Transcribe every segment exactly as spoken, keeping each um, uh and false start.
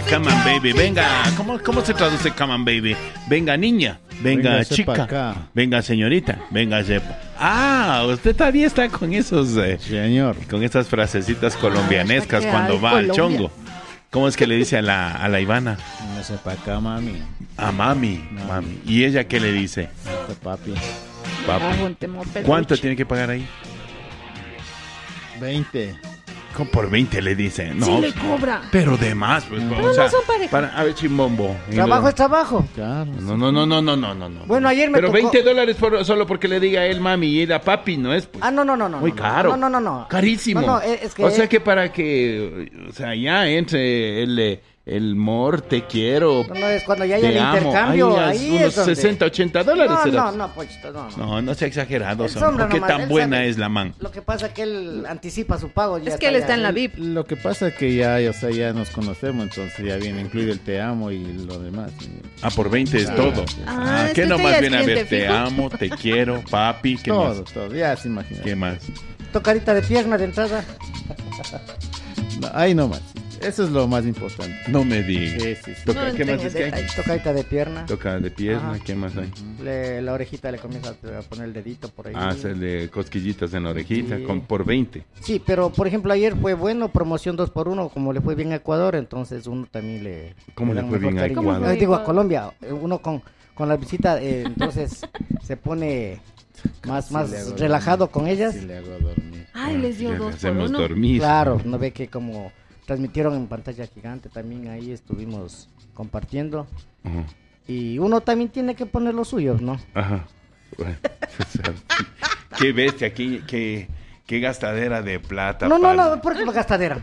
come on, baby. Venga, ¿cómo, cómo se traduce come on, baby? Venga, niña. Venga, Véngase chica. acá. Venga, señorita. Venga, sepa. Ah, usted todavía está con esos... Eh, Señor. Con estas frasecitas colombianescas Ay, cuando va Colombia. al chongo. ¿Cómo es que le dice a la, a la Ivana? Véngase para acá, mami. A mami, mami. ¿Y ella qué le dice? Este papi. Papi. Ajuntemos peluche. ¿Cuánto tiene que pagar ahí? veinte. Como por veinte le dice. No, Sí le cobra. pero de más. Pues, Pero o sea, no son pareja. para, a ver, chimbombo. Trabajo es trabajo. Claro. No, no, no, no, no, no, no. no. Bueno, ayer me Pero tocó... veinte dólares por, solo porque le diga a él mami y él a papi, ¿no es? Pues, Ah, no, no, no, no. muy no, caro. No, no, no, no. Carísimo. No, no, es es que... O sea que para que, o sea, ya entre el, eh, el mor, te quiero, No, no, es cuando ya haya te el amo, intercambio, ahí ahí unos es donde... sesenta, ochenta dólares No, será. no, no, Pochito, no. no. No, no sea exagerado, El son. sombra ¿Por qué nomás, tan él buena sabe. es la man? Lo que pasa es que él anticipa su pago. Ya Es que él está ya. en la V I P. Lo que pasa es que ya, o sea, ya nos conocemos, entonces ya viene incluido el te amo y lo demás. Ah, por veinte es Ah, todo. sí. Ah, Ah, es ¿qué que nomás usted ya viene a es ver? cliente Te fijo. amo, te quiero, papi, ¿qué Todo, más? todo, ya se imagina. ¿Qué más? Tocadita de pierna de entrada. No, ahí nomás. Eso es lo más importante. No me digas. Sí, sí, sí. Toca- No ¿Qué más enseñes es que hay? detalles. Tocadita de pierna. Toca de pierna, Ajá. ¿qué más hay? Le- la orejita le comienza a poner el dedito por ahí. Ah, hacerle cosquillitas en la orejita Sí. con, por veinte. Sí, pero por ejemplo ayer fue bueno, promoción dos por uno, como le fue bien a Ecuador, entonces uno también le... ¿Cómo le dan fue mejor bien a cariño. Ecuador? Ah, digo, a Colombia, eh, uno con, con la visita, eh, entonces se pone más, Sí más le hago relajado dormir. con ellas. Sí le hago dormir. Ay, les dio Ya dos le por hacemos uno. dormir. Claro, no ve que como transmitieron en pantalla gigante, también ahí estuvimos compartiendo. Ajá. Y uno también tiene que poner los suyos, ¿no? Ajá. Bueno, o sea, qué bestia, qué, qué, qué gastadera de plata. No, no, pal. no, porque la gastadera.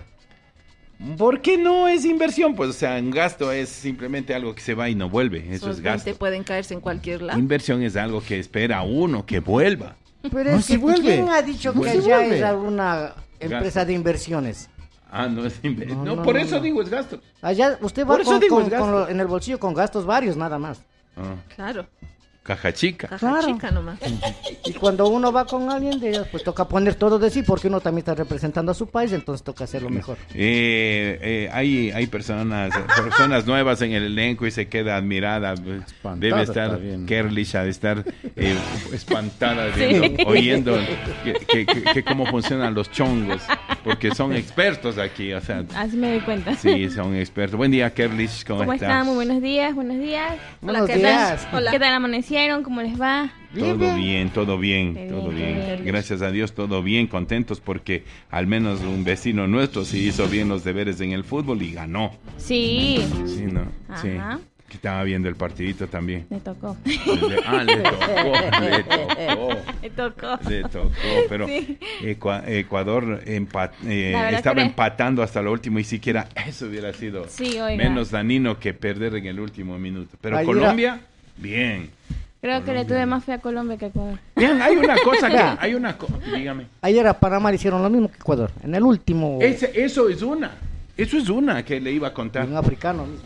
¿Por qué no es inversión? Pues, o sea, un gasto es simplemente algo que se va y no vuelve. Eso Esos es gasto. veinte pueden caerse en cualquier lado. Inversión es algo que espera uno que vuelva. Pero No, es sí que, vuelve. ¿quién ha dicho Sí que vuelve. allá es alguna empresa Gasto. de inversiones? Ah, no es inversión. No, No, no, por no, eso no. digo es gasto. Allá usted va Por eso con, digo, con- es gasto. con lo- en el bolsillo con gastos varios nada más. Ah, Claro. caja chica. Caja Claro. chica nomás. Y cuando uno va con alguien de ellas, pues toca poner todo de sí, porque uno también está representando a su país, entonces toca hacerlo mejor. Eh, eh, hay, hay personas personas nuevas en el elenco y se queda admirada. Debe estar está bien. Kerlish, ha de estar eh, espantada viendo- oyendo que, que- que- que cómo funcionan los chongos, porque son expertos aquí, o sea, Así me doy cuenta. sí, son expertos. Buen día, Kerlish, ¿cómo, ¿Cómo estás? están? Muy buenos días, buenos días. Buenos ¿qué días. tal? Hola. ¿Qué tal amanecieron? ¿Cómo les va? Todo bien, todo bien, Qué todo bien, bien. qué bien. Gracias a Dios, todo bien, contentos porque al menos un vecino nuestro sí hizo bien los deberes en el fútbol y ganó. Sí, Sí, ¿no? Sí. Ajá. Que estaba viendo el partidito también. me tocó. Le- ah, le tocó, le tocó. Me tocó. Le tocó, pero Sí. Ecua- Ecuador empa- eh, La verdad estaba que- empatando hasta lo último y siquiera eso hubiera sido Sí, oiga. menos dañino que perder en el último minuto. Pero Ayer- Colombia, bien. Creo que le tuve más fe a Colombia que a Ecuador. Bien, hay una cosa que, Ya. hay una cosa, dígame. Ayer a Panamá le hicieron lo mismo que Ecuador, en el último, Ese- eso es una, eso es una que le iba a contar. un africano mismo.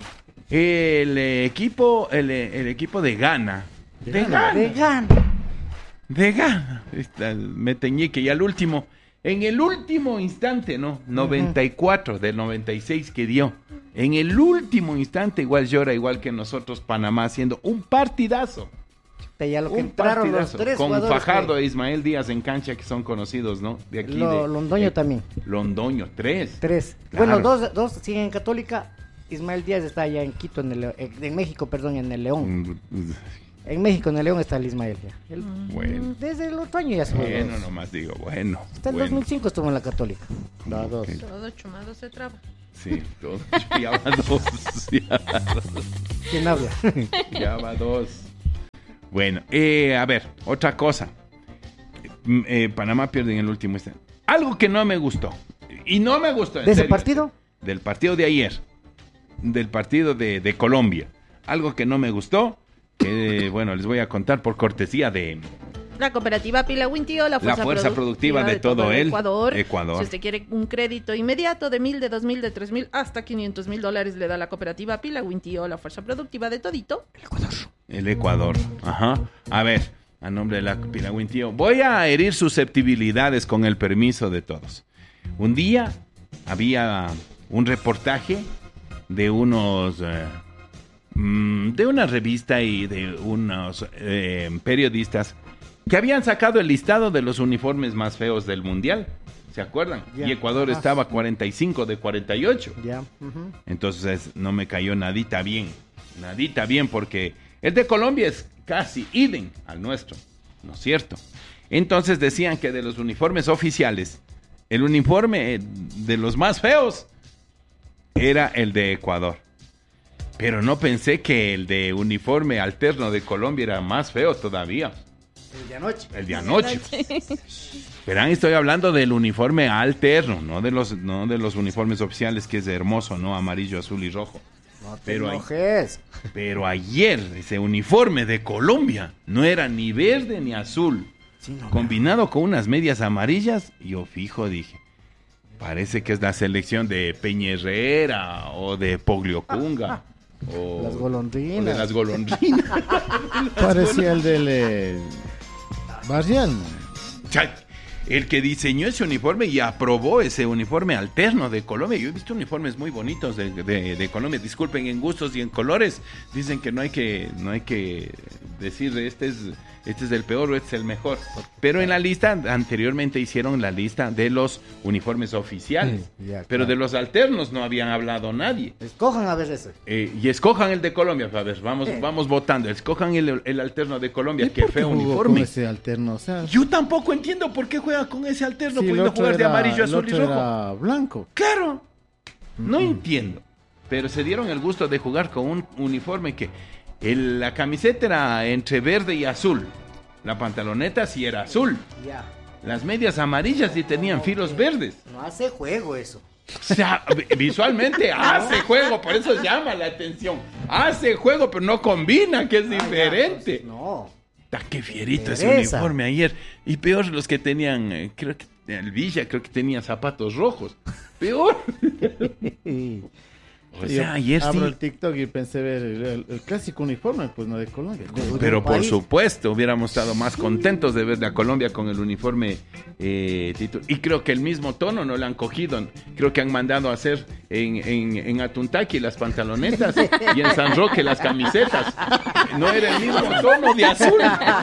El eh, equipo, el, eh, el equipo de Ghana, de Ghana, De Ghana. de Ghana, está el Meteñique y al último, en el último instante, ¿no? noventa y cuatro del noventa y seis que dio. En el último instante igual llora, igual que nosotros Panamá haciendo un partidazo. De ya lo que Un entraron los partidazo. tres Con jugadores Fajardo que- e Ismael Díaz en cancha que son conocidos, ¿no? De aquí Lo- de Londoño eh, también. Londoño, tres. Tres. Claro. Bueno, dos, dos siguen en Católica. Ismael Díaz está allá en Quito, en, el, Le- eh, en México, perdón, en el León. Mm, En México, en el León está el Ismael. ya. Él- Bueno. Desde el otro año ya se fue. Bueno, nomás digo, bueno. Hasta el bueno. dos mil cinco estuvo en la Católica. Da dos. Ok. Todo chumado se traba. Sí, todo. Ya va dos. Ya va dos. ¿Quién habla? Ya va dos. Bueno, eh, a ver, otra cosa. Mm, eh, Panamá pierde en el último instante. Algo que no me gustó. Y no me gustó. en ¿De ese serio. partido? Del partido de ayer. Del partido de, de Colombia. Algo que no me gustó. Que, bueno, les voy a contar por cortesía de... La cooperativa Pila Wintío, la fuerza, La fuerza productiva de todo el Ecuador. Ecuador. Si usted quiere un crédito inmediato de mil, de dos mil, de tres mil, hasta quinientos mil dólares le da la cooperativa Pila Wintío, la fuerza productiva de todito. El Ecuador. Ajá. A ver, a nombre de la Pilagüintío, voy a herir susceptibilidades con el permiso de todos. Un día había un reportaje de unos eh, mm, de una revista y de unos eh, periodistas que habían sacado el listado de los uniformes más feos del mundial, ¿se acuerdan? Ya. Y Ecuador Ajá. estaba cuarenta y cinco de cuarenta y ocho. Ya. Ujú. Entonces no me cayó nadita bien, nadita bien, porque el de Colombia es casi idem al nuestro, ¿no es cierto? Entonces decían que de los uniformes oficiales, el uniforme de los más feos era el de Ecuador. Pero no pensé que el de uniforme alterno de Colombia era más feo todavía. El de anoche. El de anoche. Verán, estoy hablando del uniforme alterno, no de los, no de los uniformes oficiales, que es hermoso, ¿no? Amarillo, azul y rojo. No te Pero hay- enojes. Pero ayer ese uniforme de Colombia no era ni verde ni azul. Sí, no, Combinado con unas medias amarillas, yo fijo dije, parece que es la selección de Peña Herrera o de Pogliocunga. O, Las golondrinas. o de las golondrinas. Parecía el del eh, Barrial, ¿no? Cha- El que diseñó ese uniforme y aprobó ese uniforme alterno de Colombia. Yo he visto uniformes muy bonitos de, de- de Colombia. Disculpen, en gustos y en colores. Dicen que no hay que, no hay que decir este es, este es el peor o este es el mejor. Pero en la lista, anteriormente hicieron la lista de los uniformes oficiales. Sí, ya, Pero claro. de los alternos no habían hablado nadie. Escojan a ver ese. Eh, y escojan el de Colombia, a ver, vamos, vamos votando. Escojan el, el alterno de Colombia. ¿Y Qué por qué feo jugó uniforme. con ese alterno? O sea, Yo tampoco entiendo por qué juega con ese alterno, sí, el pudiendo otro jugar de era- amarillo, el azul y otro rojo. era blanco. Claro, no entiendo. Pero se dieron el gusto de jugar con un uniforme que el- la camiseta era entre verde y azul. La pantaloneta sí era azul. Ya. Las medias amarillas sí tenían filos verdes. No hace juego eso. O sea, vi- visualmente hace juego, por eso llama la atención. Hace juego, pero no combina, que es Ah, ya, diferente. entonces, no. Ah, qué fierito ese Interesa. uniforme ayer. Y peor los que tenían, eh, creo que el Villa, creo que tenía zapatos rojos. Peor. O Y sea, yo ayer abro sí. el TikTok y pensé ver el, el- el clásico uniforme, pues no de Colombia. De- Pero un por país. supuesto, hubiéramos estado más contentos de ver a Colombia con el uniforme eh, titu- Y creo que el mismo tono no lo han cogido. Creo que han mandado a hacer en, en, en Atuntaqui las pantalonetas y en San Roque las camisetas. No era el mismo tono de azul.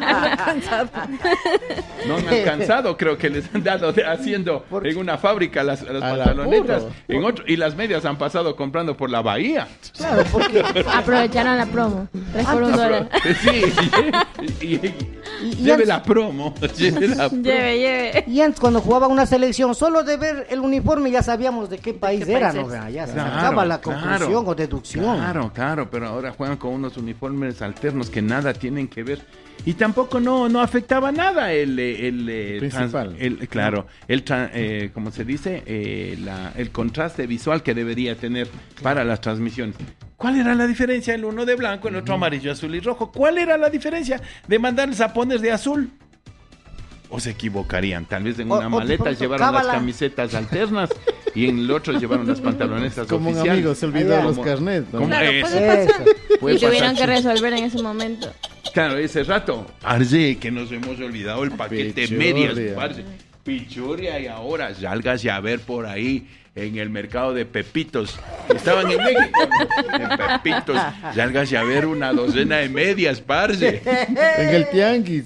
No han alcanzado, creo que les han dado de- haciendo en una fábrica las, las Al pantalonetas. apuro. En otro, y las medias han pasado comprando por la bahía. Claro, porque. Aprovecharon la promo. Tres por un Ah, dólar. pero- sí, y, y- Y- y lleve antes- la promo, lleve la promo. Lleve, lleve. Y antes cuando jugaba una selección, solo de ver el uniforme ya sabíamos de qué país qué era, país ¿no? es. Vea, ya se Claro, sacaba la claro. conclusión o deducción. Claro, claro, pero ahora juegan con unos uniformes alternos que nada tienen que ver. Y tampoco no, no afectaba nada el, eh, el, eh, Principal. trans- el- claro, el, tra- eh, ¿cómo se dice? Eh, la- el contraste visual que debería tener para las transmisiones. ¿Cuál era la diferencia? El uno de blanco, el otro amarillo, azul y rojo. ¿Cuál era la diferencia de mandarles a poner de azul? O se equivocarían, tal vez en O- una o maleta tipo, llevaron las cábala. camisetas alternas y en el otro llevaron las pantalonetas Como un oficiales. amigo se olvidó Allá. los Como- carnets, ¿no? como- Claro, Eso. puede pasar. Puede Y tuvieron pasar. que resolver en ese momento. Claro, ese rato, Arce, que nos hemos olvidado el paquete de Pichurria. medias, parce. Pichurria, y ahora salgas a ver por ahí en el mercado de Pepitos. Estaban en México, en Pepitos. Salgas a ver una docena de medias, parce. En el tianguis.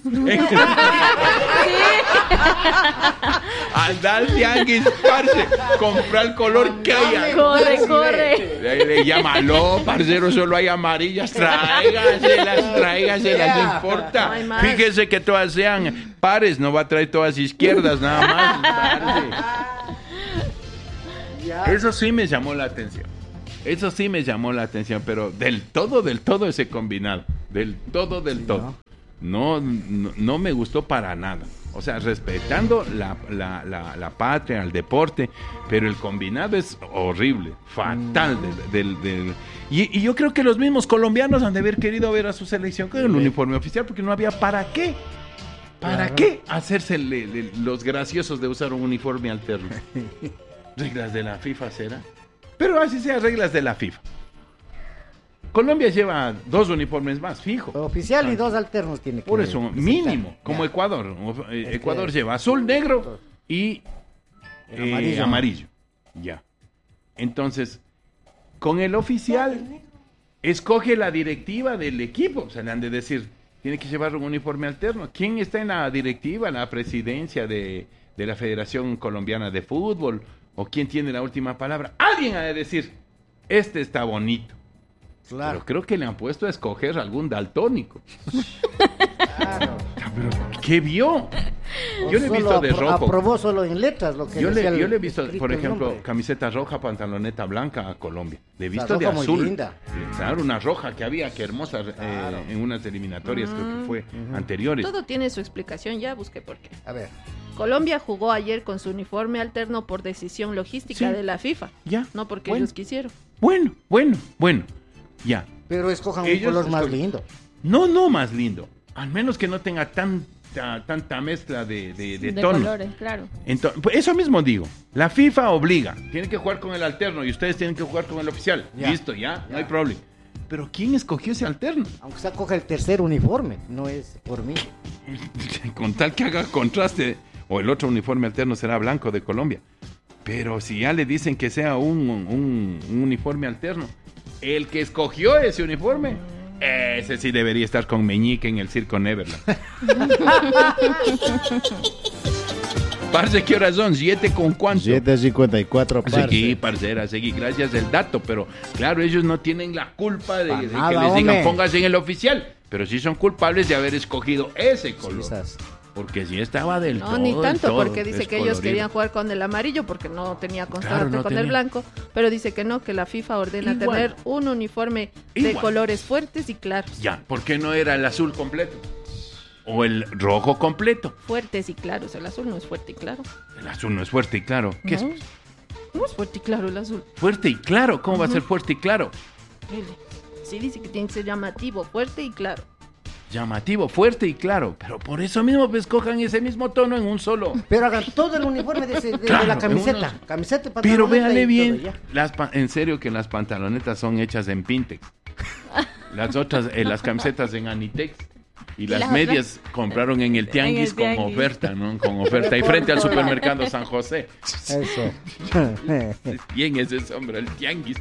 Anda al tianguis, parce. Comprar el color que haya. Corre, corre. Le, le llámalo, parcero, solo hay amarillas, tráigaselas, tráigaselas, no importa. No hay más. Fíjese que todas sean pares, no va a traer todas izquierdas, nada más. parce. Eso sí me llamó la atención. Eso sí me llamó la atención, pero del todo, del todo ese combinado. Del todo, del todo. No, no, no me gustó para nada. O sea, respetando la, la, la, la patria, el deporte, pero el combinado es horrible, fatal. Del, del, del- y, y yo creo que los mismos colombianos han de haber querido ver a su selección con el uniforme oficial, porque no había para qué. ¿Para Claro. qué hacerse le- le- los graciosos de usar un uniforme alterno? Reglas de la FIFA será. Pero así sea, reglas de la FIFA. Colombia lleva dos uniformes más, fijo. Oficial y dos alternos tiene que Por eso, presentar. mínimo, como Ya. Ecuador. O- eh, Es Ecuador que- lleva azul, negro y El eh, amarillo. amarillo. Ya. Entonces, con el oficial escoge la directiva del equipo. O sea, le han de decir, tiene que llevar un uniforme alterno. ¿Quién está en la directiva, la presidencia de, de la Federación Colombiana de Fútbol? ¿O quién tiene la última palabra? Alguien ha de decir, este está bonito. Claro. Pero creo que le han puesto a escoger algún daltónico. Claro. Pero, ¿qué vio? Yo le he Solo visto de apro- rojo. Aprobó solo en letras lo que Yo decía le, el- yo le he visto, escrito por el ejemplo, nombre. camiseta roja, pantaloneta blanca a Colombia. Le he La visto de roja muy azul. linda. Claro, una roja que había, que hermosa, eh, Claro. en unas eliminatorias, creo que fue Ujú. anteriores. Todo tiene su explicación, ya busqué por qué. A ver. Colombia jugó ayer con su uniforme alterno por decisión logística Sí. de la FIFA, Ya. no porque Bueno. ellos quisieron. Bueno, bueno, bueno. Ya. Pero escojan un Ellos color más escogen- lindo. No, no más lindo. Al menos que no tenga tanta, tanta mezcla de, de, de De tonos. colores, claro. Entonces, pues eso mismo digo. La FIFA obliga. Tienen que jugar con el alterno y ustedes tienen que jugar con el oficial. Ya. Listo, ya, no Ya. hay problema. Pero ¿quién escogió ese alterno? Aunque se coja el tercer uniforme, no es por mí. Con tal que haga contraste, o el otro uniforme alterno será blanco de Colombia. Pero si ya le dicen que sea un, un, un uniforme alterno, el que escogió ese uniforme, ese sí debería estar con Meñique en el circo Neverland. Parce, ¿qué horas son? ¿Siete con cuánto? siete cincuenta y cuatro, Seguí, parce. parcera, seguí, gracias del dato, pero claro, ellos no tienen la culpa de, Pa' de que nada, les digan hombre. póngase en el oficial, pero sí son culpables de haber escogido ese color. Quizás. Porque sí estaba del No, todo, ni del tanto, todo porque dice que ellos descolorido. querían jugar con el amarillo porque no tenía contraste Claro, no con tenía. el blanco, pero dice que no, que la FIFA ordena Igual. tener un uniforme de Igual. colores fuertes y claros. Ya, ¿por qué no era el azul completo? O el rojo completo. Fuertes y claros, el azul no es fuerte y claro. El azul no es fuerte y claro. ¿Qué No. es? No es fuerte y claro el azul. Fuerte y claro. ¿Cómo va a ser fuerte y claro? Mire, sí dice que tiene que ser llamativo, fuerte y claro. Llamativo, fuerte y claro. Pero por eso mismo pues escojan ese mismo tono en un solo. Pero hagan todo el uniforme de, ese- de- de Claro, la en camiseta. unos- Camiseta, Pero pantaloneta véale y bien. todo, ya. Las pa- en serio que las pantalonetas son hechas en Pintex. Las otras, eh, las camisetas en Anitex. Y las las medias compraron en el tianguis el con tianguis. oferta, ¿no? Con oferta. Y frente al supermercado San José. Eso. Bien ese sombra, el tianguis.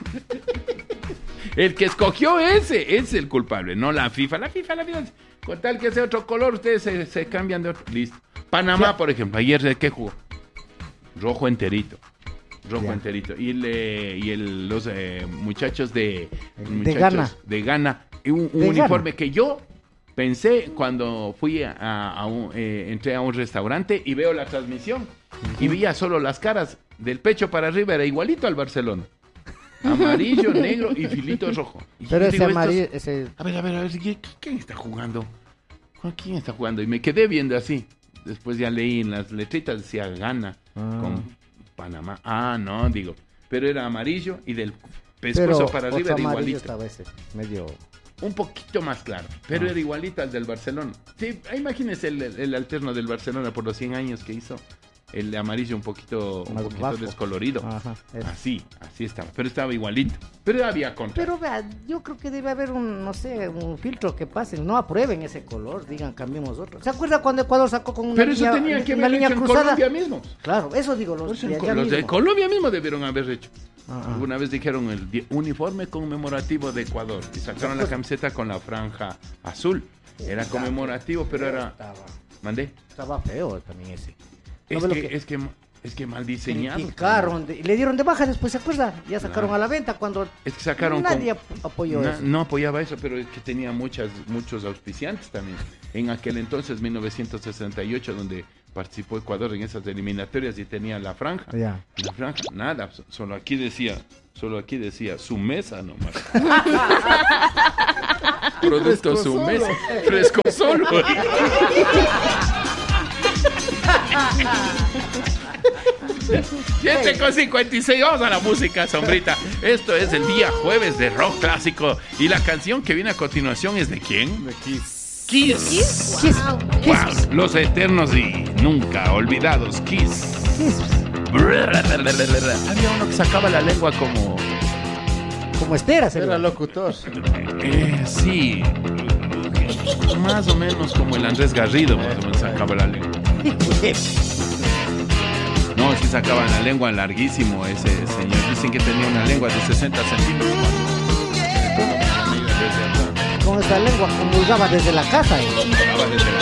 El que escogió ese es el culpable, no la FIFA. La FIFA, la FIFA. Con tal que sea otro color, ustedes se, se cambian de otro. Listo. Panamá, por ejemplo, ayer ¿de qué jugó? Rojo enterito. Rojo Ya. enterito. Y, el, eh, y el, los eh, muchachos de, De muchachos Ghana. de Ghana. y Un, un De uniforme Ghana. que yo pensé cuando fui a, a un, eh, entré a un restaurante y veo la transmisión. Y veía solo las caras del pecho para arriba, era igualito al Barcelona. Amarillo, negro y filito rojo. Y Pero yo ese digo, estos- amarillo, ese... A ver, a ver, a ver, ¿quién, quién está jugando? ¿Con quién está jugando? Y me quedé viendo así. Después ya leí en las letritas, decía Ghana Ah. con Panamá. Ah, no, digo. Pero era amarillo y del pescuezo Pero para otro arriba era amarillo igualito. estaba ese, medio... Un poquito más claro, pero Ah. era igualito al del Barcelona. Sí, imagínese el, el alterno del Barcelona por los cien años que hizo. El de amarillo un poquito, un Más poquito bajo. descolorido. Ajá, eso. Así, así estaba. Pero estaba igualito. Pero había contra. Pero vea, yo creo que debe haber un, no sé, un filtro que pasen, no aprueben ese color, digan cambiemos otro. ¿Se acuerda cuando Ecuador sacó con una Pero eso línea, tenía que una haber línea hecho en cruzada? Colombia mismo. Claro, eso digo, los, Por eso de en allá Co- los de mismo. Colombia mismo debieron haber hecho. Ah, ah. Alguna vez dijeron el di- uniforme conmemorativo de Ecuador y sacaron la camiseta con la franja azul. Era conmemorativo, pero era... Estaba, ¿Mandé? estaba feo también ese. ¿No Es ve lo que, que- es que es que mal diseñado. Criticaron, de- y le dieron de baja después, ¿se acuerda? Ya sacaron Claro. a la venta cuando Es que sacaron nadie con- ap- apoyó Na- eso. no apoyaba eso, pero es que tenía muchas, muchos auspiciantes también. En aquel entonces, mil novecientos sesenta y ocho, donde participó Ecuador en esas eliminatorias y tenía la franja. Ya. La franja, nada, so- solo aquí decía, solo aquí decía, su mesa nomás. Producto su mesa, fresco solo. siete con cincuenta y seis, vamos a la música, sombrita. Esto es el día jueves de rock clásico. Y la canción que viene a continuación es de quién? De Kiss. Kiss. Kiss, Wow, los eternos y nunca olvidados Kiss. Kiss, Había uno que sacaba la lengua como... como Estera, se Era le- locutor. Eh, sí, más o menos como el Andrés Garrido, más o menos sacaba la lengua. No, sí sacaban la lengua larguísimo ese señor. Dicen que tenía una lengua de sesenta centímetros. Con esa lengua comulgaba desde la casa. ¿eh? Comulgaba desde la